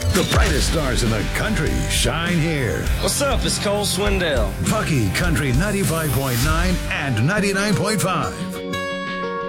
The brightest stars in the country shine here. What's up? It's Cole Swindell. Bucky Country 95.9 and 99.5.